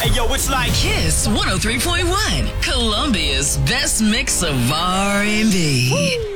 Hey, yo, it's like Kiss 103.1, Colombia's best mix of R&B.